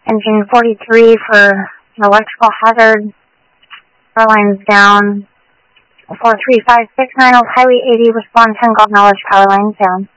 Engine 43 for electrical hazard. Power lines down. 43569 Highway 80, respond 10 Golf Knowledge, power lines down.